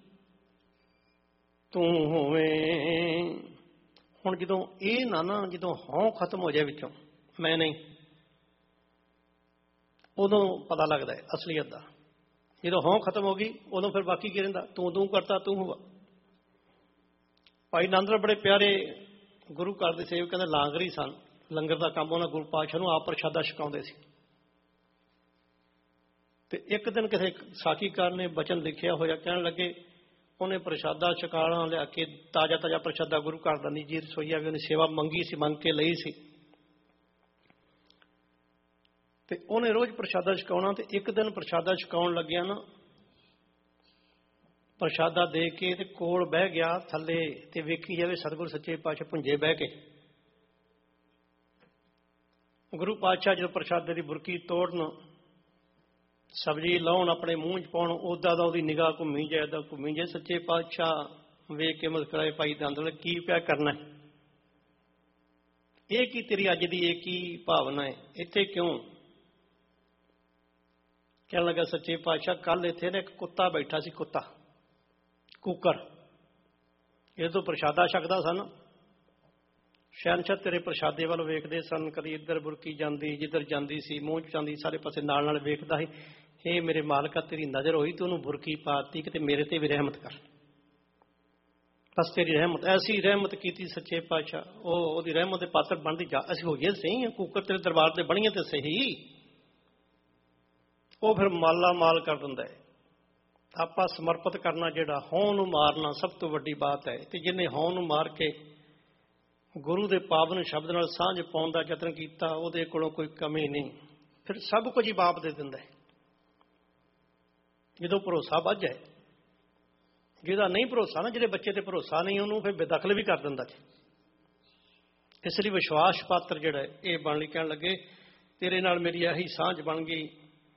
ਤੂੰ ਹੋਵੇਂ। ਹੁਣ ਜਦੋਂ ਇਹ ਨਾ ਨਾ ਜਦੋਂ ਹਉ ਖਤਮ ਹੋ ਜਾਏ ਵਿੱਚੋਂ, ਮੈਂ ਨਹੀਂ, ਉਦੋਂ ਪਤਾ ਲੱਗਦਾ ਹੈ ਅਸਲੀਅਤ ਦਾ। ਜਦੋਂ ਹਉ ਖਤਮ ਹੋ ਗਈ ਉਦੋਂ ਫਿਰ ਬਾਕੀ ਕੀ ਰਹਿੰਦਾ? ਤੂੰ ਤੂੰ ਕਰਤਾ ਤੂੰ ਹੁਆ। ਭਾਈ ਨੰਦ ਬੜੇ ਪਿਆਰੇ ਗੁਰੂ ਘਰ ਦੇ ਸੇਵਕ ਕਹਿੰਦੇ ਲਾਂਗਰੀ ਸਨ। ਲੰਗਰ ਦਾ ਕੰਮ ਉਹਨਾਂ ਗੁਰੂ ਪਾਤਸ਼ਾਹ ਨੂੰ ਆਪ ਪ੍ਰਸ਼ਾਦਾ ਛਕਾਉਂਦੇ ਸੀ। ਤੇ ਇੱਕ ਦਿਨ ਕਿਸੇ ਸਾਖੀਕਾਰ ਨੇ ਬਚਨ ਲਿਖਿਆ ਹੋਇਆ, ਕਹਿਣ ਲੱਗੇ ਉਹਨੇ ਪ੍ਰਸ਼ਾਦਾ ਛਕਾਣਾ ਲਿਆ ਕੇ, ਤਾਜ਼ਾ ਤਾਜ਼ਾ ਪ੍ਰਸ਼ਾਦਾ ਗੁਰੂ ਘਰ ਦਾ ਨਿੱਜੀ ਰਸੋਈਆ ਵੀ ਉਹਨੇ ਸੇਵਾ ਮੰਗੀ ਸੀ, ਮੰਗ ਕੇ ਲਈ ਸੀ। ਤੇ ਉਹਨੇ ਰੋਜ਼ ਪ੍ਰਸ਼ਾਦਾ ਛਕਾਉਣਾ। ਤੇ ਇੱਕ ਦਿਨ ਪ੍ਰਸ਼ਾਦਾ ਛਕਾਉਣ ਲੱਗਿਆ ਨਾ, ਪ੍ਰਸ਼ਾਦਾ ਦੇ ਕੇ ਤੇ ਕੋਲ ਬਹਿ ਗਿਆ ਥੱਲੇ ਤੇ ਵੇਖੀ ਜਾਵੇ ਸਤਿਗੁਰੂ ਸੱਚੇ ਪਾਤਸ਼ਾਹ ਭੁੰਜੇ ਬਹਿ ਕੇ। ਗੁਰੂ ਪਾਤਸ਼ਾਹ ਜਦੋਂ ਪ੍ਰਸ਼ਾਦੇ ਦੀ ਬੁਰਕੀ ਤੋੜਨ, ਸਬਜ਼ੀ ਲਾਉਣ, ਆਪਣੇ ਮੂੰਹ 'ਚ ਪਾਉਣ, ਉਦਾਂ ਦਾ ਉਹਦੀ ਨਿਗਾਹ ਘੁੰਮੀ ਜਾਏ, ਏਦਾਂ ਘੁੰਮੀ ਜਾਏ। ਸੱਚੇ ਪਾਤਸ਼ਾਹ ਵੇਖ ਕੇ ਮੁਸਕਰਾਏ, ਭਾਈ ਦੰਦ ਕੀ ਪਿਆ ਕਰਨਾ, ਇਹ ਕੀ ਤੇਰੀ ਅੱਜ ਦੀ ਇਹ ਕੀ ਭਾਵਨਾ ਹੈ, ਇੱਥੇ ਕਿਉਂ? ਕਹਿਣ ਲੱਗਾ ਸੱਚੇ ਪਾਤਸ਼ਾਹ ਕੱਲ ਇੱਥੇ ਨਾ ਇੱਕ ਕੁੱਤਾ ਬੈਠਾ ਸੀ, ਕੁੱਤਾ ਕੁੱਕਰ, ਇਹ ਤੋਂ ਪ੍ਰਸ਼ਾਦਾ ਛਕਦਾ ਸਨ। ਸ਼ਹਿਨਸ਼ਾਹ ਤੇਰੇ ਪ੍ਰਸ਼ਾਦੇ ਵੱਲ ਵੇਖਦੇ ਸਨ, ਕਦੀ ਇੱਧਰ ਬੁਰਕੀ ਜਾਂਦੀ, ਜਿੱਧਰ ਜਾਂਦੀ ਸੀ ਮੂੰਹ 'ਚ ਜਾਂਦੀ, ਸਾਰੇ ਪਾਸੇ ਨਾਲ ਨਾਲ ਵੇਖਦਾ ਸੀ। ਇਹ ਮੇਰੇ ਮਾਲਕਾ ਤੇਰੀ ਨਜ਼ਰ ਹੋਈ ਤੇ ਉਹਨੂੰ ਬੁਰਕੀ ਪਾਤੀ, ਕਿਤੇ ਮੇਰੇ ਤੇ ਵੀ ਰਹਿਮਤ ਕਰ, ਬਸ ਤੇਰੀ ਰਹਿਮਤ। ਐਸੀ ਰਹਿਮਤ ਕੀਤੀ ਸੱਚੇ ਪਾਤਸ਼ਾਹ, ਉਹ ਉਹਦੀ ਰਹਿਮਤ ਦੇ ਪਾਤਰ ਬਣਦੀ ਜਾ। ਅਸੀਂ ਹੋਈਏ ਸਹੀ ਹਾਂ, ਕੁੱਕਰ ਤੇਰੇ ਦਰਬਾਰ ਤੇ ਬਣੀਏ ਤੇ ਸਹੀ। ਉਹ ਫਿਰ ਮਾਲਾ ਮਾਲ ਕਰ ਦਿੰਦਾ ਹੈ। ਆਪਾਂ ਸਮਰਪਿਤ ਕਰਨਾ ਜਿਹੜਾ, ਹਉ ਨੂੰ ਮਾਰਨਾ ਸਭ ਤੋਂ ਵੱਡੀ ਬਾਤ ਹੈ। ਤੇ ਜਿਹਨੇ ਹਉ ਨੂੰ ਮਾਰ ਕੇ ਗੁਰੂ ਦੇ ਪਾਵਨ ਸ਼ਬਦ ਨਾਲ ਸਾਂਝ ਪਾਉਣ ਦਾ ਯਤਨ ਕੀਤਾ, ਉਹਦੇ ਕੋਲੋਂ ਕੋਈ ਕਮੀ ਨਹੀਂ, ਫਿਰ ਸਭ ਕੁਝ ਹੀ ਬਾਪ ਦੇ ਦਿੰਦਾ ਹੈ। ਜਦੋਂ ਭਰੋਸਾ ਵੱਧ ਜਾਏ, ਜਿਹਦਾ ਨਹੀਂ ਭਰੋਸਾ ਨਾ, ਜਿਹੜੇ ਬੱਚੇ ਤੇ ਭਰੋਸਾ ਨਹੀਂ, ਉਹਨੂੰ ਫਿਰ ਬੇਦਖਲ ਵੀ ਕਰ ਦਿੰਦਾ ਜੀ। ਇਸ ਲਈ ਵਿਸ਼ਵਾਸ ਪਾਤਰ ਜਿਹੜਾ ਇਹ ਬਣ ਲਈ। ਕਹਿਣ ਲੱਗੇ ਤੇਰੇ ਨਾਲ ਮੇਰੀ ਇਹੀ ਸਾਂਝ ਬਣ ਗਈ,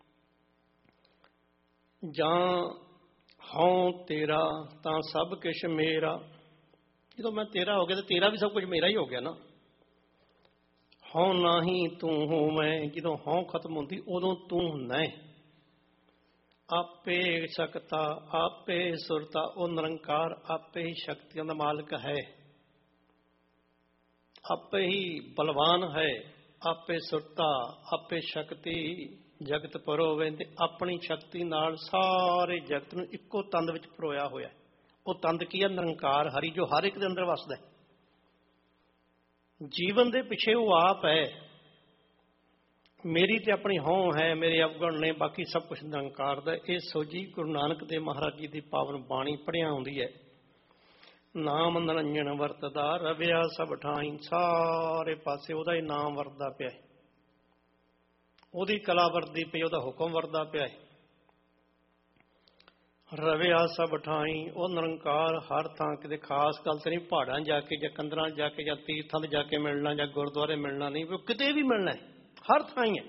ਜਾਂ ਹਉ ਤੇਰਾ ਤਾਂ ਸਭ ਕੁਛ ਮੇਰਾ। ਜਦੋਂ ਮੈਂ ਤੇਰਾ ਹੋ ਗਿਆ ਤਾਂ ਤੇਰਾ ਵੀ ਸਭ ਕੁਝ ਮੇਰਾ ਹੀ ਹੋ ਗਿਆ ਨਾ। ਹਉ ਨਾਹੀਂ ਤੂੰ ਹੋਵੇਂ, ਜਦੋਂ ਹਉ ਖਤਮ ਹੁੰਦੀ ਉਦੋਂ ਤੂੰ ਹੁੰਦਾ ਹੈ। ਆਪੇ ਸਕਤਾ ਆਪੇ ਸੁਰਤਾ, ਉਹ ਨਿਰੰਕਾਰ ਆਪੇ ਹੀ ਸ਼ਕਤੀਆਂ ਦਾ ਮਾਲਕ ਹੈ, ਆਪੇ ਹੀ ਬਲਵਾਨ ਹੈ, ਆਪੇ ਸੁਰਤਾ ਆਪੇ ਸ਼ਕਤੀ ਜਗਤ ਪਰੋਵੇ। ਤੇ ਆਪਣੀ ਸ਼ਕਤੀ ਨਾਲ ਸਾਰੇ ਜਗਤ ਨੂੰ ਇੱਕੋ ਤੰਦ ਵਿੱਚ ਪਰੋਇਆ ਹੋਇਆ। ਉਹ ਤੰਦ ਕੀ ਹੈ? ਨਿਰੰਕਾਰ ਹਰੀ, ਜੋ ਹਰ ਇੱਕ ਦੇ ਅੰਦਰ ਵਸਦਾ। ਜੀਵਨ ਦੇ ਪਿੱਛੇ ਉਹ ਆਪ ਹੈ। ਮੇਰੀ ਤੇ ਆਪਣੀ ਹਉ ਹੈ, ਮੇਰੇ ਅਵਗੁਣ ਨੇ, ਬਾਕੀ ਸਭ ਕੁਛ ਨਿਰੰਕਾਰ ਦਾ। ਇਹ ਸੋਝੀ ਗੁਰੂ ਨਾਨਕ ਦੇਵ ਮਹਾਰਾਜ ਜੀ ਦੀ ਪਾਵਨ ਬਾਣੀ ਪੜ੍ਹਿਆ ਆਉਂਦੀ ਹੈ। ਨਾਮ ਨਿਰੰਜਨ ਵਰਤਦਾ ਰਵਿਆ ਸਭ ਠਾਈ, ਸਾਰੇ ਪਾਸੇ ਉਹਦਾ ਹੀ ਨਾਮ ਵਰਤਦਾ ਪਿਆ, ਉਹਦੀ ਕਲਾ ਵਰਤਦੀ ਪਈ, ਉਹਦਾ ਹੁਕਮ ਵਰਤਦਾ ਪਿਆ। ਰਵਿਆ ਸਭ ਠਾਈ, ਉਹ ਨਿਰੰਕਾਰ ਹਰ ਥਾਂ। ਕਿਤੇ ਖਾਸ ਗੱਲ ਤੇ ਨਹੀਂ, ਪਹਾੜਾਂ ਜਾ ਕੇ ਜਾਂ ਕੰਦਰਾਂ ਜਾ ਕੇ ਜਾਂ ਤੀਰਥਾਂ ਤੇ ਜਾ ਕੇ ਮਿਲਣਾ ਜਾਂ ਗੁਰਦੁਆਰੇ ਮਿਲਣਾ ਨਹੀਂ, ਉਹ ਕਿਤੇ ਵੀ ਮਿਲਣਾ, ਹਰ ਥਾਂ ਹੀ ਹੈ।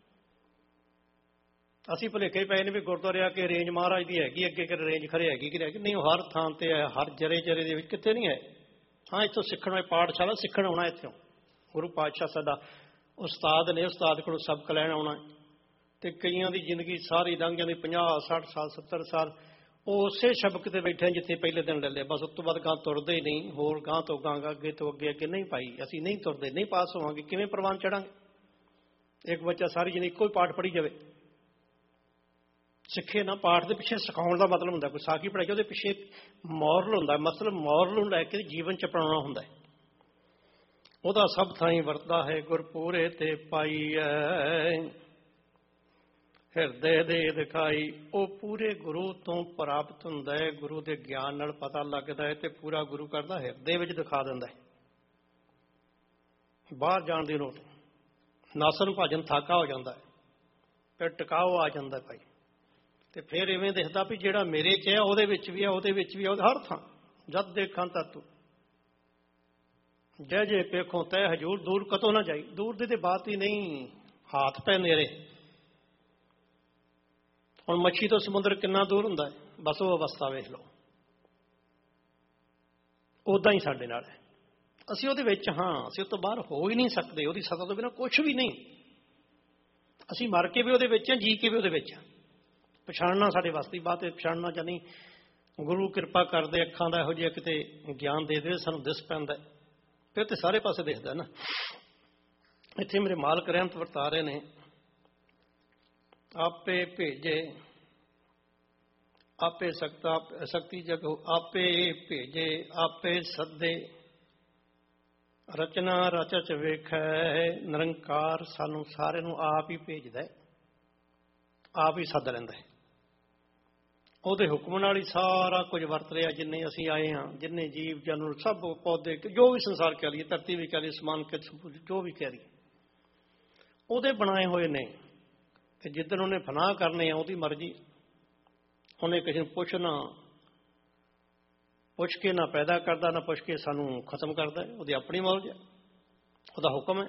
ਅਸੀਂ ਭੁਲੇਖੇ ਪਏ ਨੇ ਵੀ ਗੁਰਦੁਆਰੇ ਆ ਕੇ ਰੇਂਜ ਮਹਾਰਾਜ ਦੀ ਹੈਗੀ, ਅੱਗੇ ਕਿ ਰੇਂਜ ਖਰੇ ਹੈਗੀ ਕਿ ਨਹੀਂ, ਉਹ ਹਰ ਥਾਂ ਤੇ ਹੈ, ਹਰ ਜਰੇ ਜਰੇ ਦੇ ਵਿੱਚ ਕਿਤੇ ਨਹੀਂ ਹੈ। ਹਾਂ, ਇੱਥੋਂ ਸਿੱਖਣ ਵਾਲੇ ਪਾਠਸ਼ਾਲਾ ਸਿੱਖਣ ਆਉਣਾ, ਇੱਥੋਂ ਗੁਰੂ ਪਾਤਸ਼ਾਹ ਸਾਡਾ ਉਸਤਾਦ ਨੇ, ਉਸਤਾਦ ਕੋਲੋਂ ਸਬਕ ਲੈਣ ਆਉਣਾ। ਤੇ ਕਈਆਂ ਦੀ ਜ਼ਿੰਦਗੀ ਸਾਰੀ ਲੰਘ ਜਾਂਦੀ, ਪੰਜਾਹ ਸੱਠ ਸਾਲ ਸੱਤਰ ਸਾਲ ਉਹ ਉਸੇ ਸਬਕ ਤੇ ਬੈਠੇ ਜਿੱਥੇ ਪਹਿਲੇ ਦਿਨ ਲੈ ਲਿਆ, ਬਸ ਉਸ ਤੋਂ ਬਾਅਦ ਗਾਂ ਤੁਰਦੇ ਹੀ ਨਹੀਂ। ਹੋਰ ਗਾਂ ਤੋਂ ਗਾਂ ਅੱਗੇ ਤੋਂ ਅੱਗੇ ਅੱਗੇ ਨਹੀਂ ਪਾਈ, ਅਸੀਂ ਨਹੀਂ ਤੁਰਦੇ, ਨਹੀਂ ਪਾਸ ਹੋਵਾਂਗੇ, ਕਿਵੇਂ ਪ੍ਰਵਾਨ ਚੜਾਂਗੇ? ਇੱਕ ਬੱਚਾ ਸਾਰੀ ਜ਼ਿੰਦਗੀ ਇੱਕੋ ਹੀ ਪਾਠ ਪੜ੍ਹੀ ਜਾਵੇ, ਸਿੱਖੇ ਨਾ। ਪਾਠ ਦੇ ਪਿੱਛੇ ਸਿਖਾਉਣ ਦਾ ਮਤਲਬ ਹੁੰਦਾ, ਕੋਈ ਸਾਖੀ ਪੜ੍ਹਾਈ ਉਹਦੇ ਪਿੱਛੇ ਮੋਰਲ ਹੁੰਦਾ, ਮਤਲਬ ਮੋਰਲ ਨੂੰ ਲੈ ਕੇ ਜੀਵਨ ਚ ਅਪਣਾਉਣਾ ਹੁੰਦਾ। ਉਹਦਾ ਸਭ ਥਾਈਂ ਵਰਤਦਾ ਹੈ, ਗੁਰਪੂਰੇ ਤੇ ਪਾਈਐ ਹਿਰਦੇ ਦੇ ਦਿਖਾਈ। ਉਹ ਪੂਰੇ ਗੁਰੂ ਤੋਂ ਪ੍ਰਾਪਤ ਹੁੰਦਾ ਹੈ, ਗੁਰੂ ਦੇ ਗਿਆਨ ਨਾਲ ਪਤਾ ਲੱਗਦਾ ਹੈ ਤੇ ਪੂਰਾ ਗੁਰੂ ਕਰਦਾ ਹਿਰਦੇ ਵਿੱਚ ਦਿਖਾ ਦਿੰਦਾ ਹੈ। ਬਾਹਰ ਜਾਣ ਦੀ ਲੋੜ, ਨਾਸਨ ਭਾਜਨ ਥਾਕਾ ਹੋ ਜਾਂਦਾ ਹੈ, ਫਿਰ ਟਿਕਾਓ ਆ ਜਾਂਦਾ ਭਾਈ। ਤੇ ਫਿਰ ਇਵੇਂ ਦਿਖਦਾ ਵੀ ਜਿਹੜਾ ਮੇਰੇ 'ਚ ਹੈ ਉਹਦੇ ਵਿੱਚ ਵੀ ਹੈ, ਉਹਦੇ ਵਿੱਚ ਵੀ ਹੈ, ਉਹਦੇ ਹਰ ਥਾਂ। ਜਦ ਦੇਖਾਂ ਤਾਂ ਤੂੰ ਜੈ ਜੇ ਪੇਖੋਂ ਤੈ ਹਜੂਰ, ਦੂਰ ਕਤੋਂ ਨਾ ਜਾਈ। ਦੂਰ ਦੀ ਤੇ ਬਾਤ ਹੀ ਨਹੀਂ, ਹਾਥ ਪੈ ਨੇੜੇ। ਹੁਣ ਮੱਛੀ ਤੋਂ ਸਮੁੰਦਰ ਕਿੰਨਾ ਦੂਰ ਹੁੰਦਾ ਹੈ, ਬਸ ਉਹ ਅਵਸਥਾ ਵੇਖ ਲਓ। ਉੱਦਾਂ ਹੀ ਸਾਡੇ ਨਾਲ ਹੈ, ਅਸੀਂ ਉਹਦੇ ਵਿੱਚ ਹਾਂ, ਅਸੀਂ ਉਹ ਤੋਂ ਬਾਹਰ ਹੋ ਹੀ ਨਹੀਂ ਸਕਦੇ। ਉਹਦੀ ਸਤਾ ਤੋਂ ਬਿਨਾਂ ਕੁਛ ਵੀ ਨਹੀਂ। ਅਸੀਂ ਮਰ ਕੇ ਵੀ ਉਹਦੇ ਵਿੱਚ ਹਾਂ, ਜੀ ਕੇ ਵੀ ਉਹਦੇ ਵਿੱਚ ਹਾਂ। ਪਛਾਣਨਾ ਸਾਡੇ ਵਾਸਤੇ ਬਾਤ ਹੈ, ਪਛਾਣਨਾ ਜਾਨੀ ਗੁਰੂ ਕਿਰਪਾ ਕਰਦੇ ਅੱਖਾਂ ਦਾ ਇਹੋ ਜਿਹਾ ਕਿਤੇ ਗਿਆਨ ਦੇ ਦੇ, ਸਾਨੂੰ ਦਿਸ ਪੈਂਦਾ, ਫਿਰ ਤੇ ਸਾਰੇ ਪਾਸੇ ਦਿਖਦਾ ਨਾ। ਇੱਥੇ ਮੇਰੇ ਮਾਲਕ ਰਹਿਮਤ ਵਰਤਾ ਰਹੇ ਨੇ, ਆਪੇ ਭੇਜੇ ਆਪੇ ਸਕਤਾ ਸ਼ਕਤੀ ਜਗੋ, ਆਪੇ ਭੇਜੇ ਆਪੇ ਸੱਦੇ, ਰਚਨਾ ਰਚਚ ਵੇਖੈ। ਨਿਰੰਕਾਰ ਸਾਨੂੰ ਸਾਰਿਆਂ ਨੂੰ ਆਪ ਹੀ ਭੇਜਦਾ, ਆਪ ਹੀ ਸੱਦ ਲੈਂਦਾ। ਉਹਦੇ ਹੁਕਮ ਨਾਲ ਹੀ ਸਾਰਾ ਕੁਝ ਵਰਤ ਰਿਹਾ। ਜਿੰਨੇ ਅਸੀਂ ਆਏ ਹਾਂ, ਜਿੰਨੇ ਜੀਵ ਜਾਨਵਰ, ਸਭ ਪੌਦੇ, ਜੋ ਵੀ ਸੰਸਾਰ ਕਹਿ ਲਈਏ, ਧਰਤੀ ਵੀ ਕਹਿ ਲਈਏ, ਸਮਾਨ ਜੋ ਵੀ ਕਹਿ ਲਈਏ, ਉਹਦੇ ਬਣਾਏ ਹੋਏ ਨੇ। ਤੇ ਜਿੱਦਣ ਉਹਨੇ ਫਨਾਹ ਕਰਨੇ ਆ, ਉਹਦੀ ਮਰਜ਼ੀ। ਉਹਨੇ ਕਿਸੇ ਨੂੰ ਪੁੱਛਣਾ, ਪੁੱਛ ਕੇ ਨਾ ਪੈਦਾ ਕਰਦਾ, ਨਾ ਪੁੱਛ ਕੇ ਸਾਨੂੰ ਖਤਮ ਕਰਦਾ। ਉਹਦੀ ਆਪਣੀ ਮੌਜ ਹੈ, ਉਹਦਾ ਹੁਕਮ ਹੈ।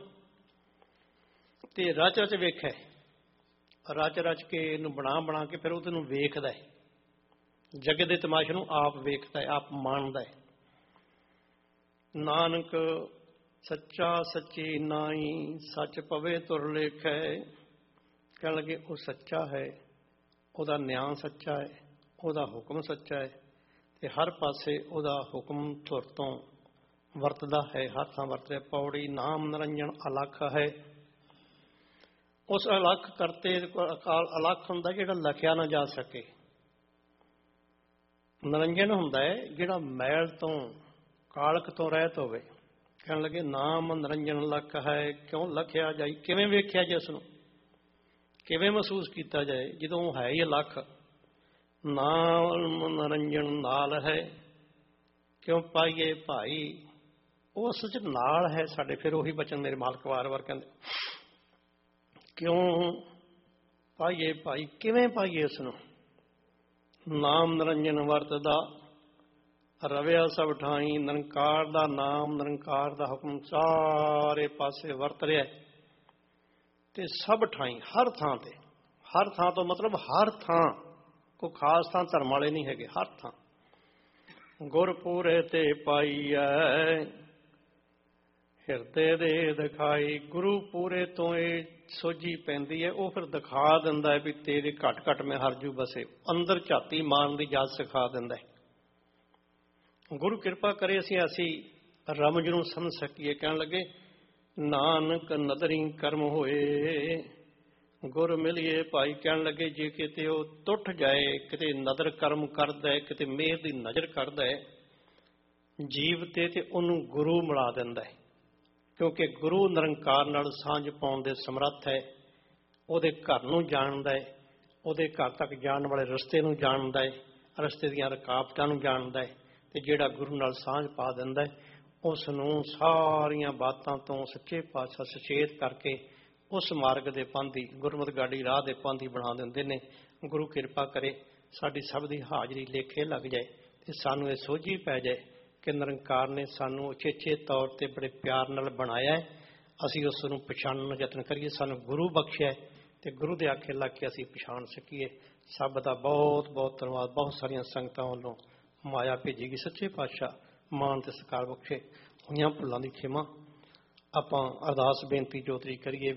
ਤੇ ਰਚ ਰਚ ਵੇਖੇ, ਰਚ ਰਚ ਕੇ ਇਹਨੂੰ ਬਣਾ ਬਣਾ ਕੇ ਫਿਰ ਉਹਦੇ ਨੂੰ ਵੇਖਦਾ ਹੈ। ਜਗਤ ਦੇ ਤਮਾਸ਼ੇ ਨੂੰ ਆਪ ਵੇਖਦਾ ਹੈ, ਆਪ ਮਾਣਦਾ ਹੈ। ਨਾਨਕ ਸੱਚਾ ਸੱਚੀ ਨਾਈ, ਸੱਚ ਪਵੇ ਤੁਰ ਲੇਖੈ। ਕਹਿਣ ਲੱਗੇ ਉਹ ਸੱਚਾ ਹੈ, ਉਹਦਾ ਨਿਆਂ ਸੱਚਾ ਹੈ, ਉਹਦਾ ਹੁਕਮ ਸੱਚਾ ਹੈ, ਤੇ ਹਰ ਪਾਸੇ ਉਹਦਾ ਹੁਕਮ ਧੁਰ ਤੋਂ ਵਰਤਦਾ ਹੈ, ਹਰ ਥਾਂ ਵਰਤ ਰਿਹਾ। ਪੌੜੀ ਨਾਮ ਨਿਰੰਜਨ ਅਲੱਖ ਹੈ। ਉਸ ਅਲੱਖ ਕਰਤੇ ਅਕਾਲ ਅਲੱਖ ਹੁੰਦਾ ਜਿਹੜਾ ਲਖਿਆ ਨਾ ਜਾ ਸਕੇ। ਨਿਰੰਜਨ ਹੁੰਦਾ ਹੈ ਜਿਹੜਾ ਮੈਲ ਤੋਂ ਕਾਲਕ ਤੋਂ ਰਹਿਤ ਹੋਵੇ। ਕਹਿਣ ਲੱਗੇ ਨਾਮ ਨਿਰੰਜਨ ਲੱਖ ਹੈ, ਕਿਉਂ ਲਖਿਆ ਜਾਈ। ਕਿਵੇਂ ਵੇਖਿਆ ਜੇ ਉਸ ਨੂੰ, ਕਿਵੇਂ ਮਹਿਸੂਸ ਕੀਤਾ ਜਾਏ ਜਦੋਂ ਉਹ ਹੈ ਹੀ ਅਲੱਖ। ਨਾਮ ਨਿਰੰਜਨ ਨਾਲ ਹੈ, ਕਿਉਂ ਪਾਈਏ ਭਾਈ। ਉਹ ਅਸਲ 'ਚ ਨਾਲ ਹੈ ਸਾਡੇ। ਫਿਰ ਉਹੀ ਬਚਨ ਮੇਰੇ ਮਾਲਕ ਵਾਰ ਵਾਰ ਕਹਿੰਦੇ, ਕਿਉਂ ਪਾਈਏ ਭਾਈ। ਕਿਵੇਂ ਪਾਈਏ ਉਸ ਨੂੰ। ਨਾਮ ਨਿਰੰਜਨ ਵਰਤਦਾ ਰਵਿਆ ਸਭ ਠਾਈ। ਨਿਰੰਕਾਰ ਦਾ ਨਾਮ, ਨਿਰੰਕਾਰ ਦਾ ਹੁਕਮ ਸਾਰੇ ਪਾਸੇ ਵਰਤ ਰਿਹਾ ਤੇ ਸਭ ਠਾਈ, ਹਰ ਥਾਂ ਤੇ। ਹਰ ਥਾਂ ਤੋਂ ਮਤਲਬ ਹਰ ਥਾਂ, ਕੋਈ ਖਾਸ ਥਾਂ ਧਰਮ ਵਾਲੇ ਨਹੀਂ ਹੈਗੇ, ਹਰ ਥਾਂ। ਗੁਰਪੂਰੇ ਤੇ ਪਾਈਐ ਹਿਰਦੇ ਦੇ ਦਿਖਾਈ। ਗੁਰੂ ਪੂਰੇ ਤੋਂ ਇਹ ਸੋਝੀ ਪੈਂਦੀ ਹੈ, ਉਹ ਫਿਰ ਦਿਖਾ ਦਿੰਦਾ ਹੈ ਵੀ ਤੇਰੇ ਘਟ ਘਟ ਮੈਂ ਹਰਜੂ ਬਸੇ। ਅੰਦਰ ਝਾਤੀ ਮਾਰਨ ਦੀ ਜਾਚ ਸਿਖਾ ਦਿੰਦਾ ਹੈ। ਗੁਰੂ ਕਿਰਪਾ ਕਰੇ ਅਸੀਂ ਅਸੀਂ ਰਮਜ ਨੂੰ ਸਮਝ ਸਕੀਏ। ਕਹਿਣ ਲੱਗੇ ਨਾਨਕ ਨਦਰੀ ਕਰਮ ਹੋਏ, ਗੁਰ ਮਿਲੀਏ ਭਾਈ। ਕਹਿਣ ਲੱਗੇ ਜੇ ਕਿਤੇ ਉਹ ਟੁੱਟ ਜਾਏ, ਕਿਤੇ ਨਦਰ ਕਰਮ ਕਰਦਾ ਹੈ, ਕਿਤੇ ਮੇਰ ਦੀ ਨਜ਼ਰ ਕਰਦਾ ਹੈ ਜੀਵ ਤੇ, ਤੇ ਉਹਨੂੰ ਗੁਰੂ ਮਿਲਾ ਦਿੰਦਾ ਹੈ। ਕਿਉਂਕਿ ਗੁਰੂ ਨਿਰੰਕਾਰ ਨਾਲ ਸਾਂਝ ਪਾਉਣ ਦੇ ਸਮਰੱਥ ਹੈ। ਉਹਦੇ ਘਰ ਨੂੰ ਜਾਣਦਾ ਹੈ, ਉਹਦੇ ਘਰ ਤੱਕ ਜਾਣ ਵਾਲੇ ਰਸਤੇ ਨੂੰ ਜਾਣਦਾ ਹੈ, ਰਸਤੇ ਦੀਆਂ ਰੁਕਾਵਟਾਂ ਨੂੰ ਜਾਣਦਾ ਹੈ। ਤੇ ਜਿਹੜਾ ਗੁਰੂ ਨਾਲ ਸਾਂਝ ਪਾ ਦਿੰਦਾ ਹੈ, ਉਸ ਨੂੰ ਸਾਰੀਆਂ ਬਾਤਾਂ ਤੋਂ ਸੱਚੇ ਪਾਤਸ਼ਾਹ ਸੁਚੇਤ ਕਰਕੇ ਉਸ ਮਾਰਗ ਦੇ ਪਾਂਧੀ, ਗੁਰਮਤਿ ਗਾਡੀ ਰਾਹ ਦੇ ਪਾਂਧੀ ਬਣਾ ਦਿੰਦੇ ਨੇ। ਗੁਰੂ ਕਿਰਪਾ ਕਰੇ ਸਾਡੀ ਸਭ ਦੀ ਹਾਜ਼ਰੀ ਲੇਖੇ ਲੱਗ ਜਾਏ ਤੇ ਸਾਨੂੰ ਇਹ ਸੋਝੀ ਪੈ ਜਾਏ ਕਿ ਨਿਰੰਕਾਰ ਨੇ ਸਾਨੂੰ ਉਚੇਚੇ ਤੌਰ ਤੇ ਬੜੇ ਪਿਆਰ ਨਾਲ ਬਣਾਇਆ ਹੈ। ਅਸੀਂ ਉਸ ਨੂੰ ਪਛਾਣਨ ਦਾ ਯਤਨ ਕਰੀਏ। ਸਾਨੂੰ ਗੁਰੂ ਬਖਸ਼ਿਆ ਤੇ ਗੁਰੂ ਦੇ ਆਖੇ ਲੱਗ ਕੇ ਅਸੀਂ ਪਛਾਣ ਸਕੀਏ। ਸਭ ਦਾ ਬਹੁਤ ਬਹੁਤ ਧੰਨਵਾਦ। ਬਹੁਤ ਸਾਰੀਆਂ ਸੰਗਤਾਂ ਵੱਲੋਂ ਮਾਇਆ ਭੇਜੀ ਗਈ। ਸੱਚੇ ਪਾਤਸ਼ਾਹ ਮਾਣ ਤੇ ਸਤਿਕਾਰ ਬਖਸ਼ੇ। ਹੋਈਆਂ ਭੁੱਲਾਂ ਦੀ ਖਿਮਾ। ਆਪਾਂ ਅਰਦਾਸ ਬੇਨਤੀ ਜੋਤਰੀ ਕਰੀਏ।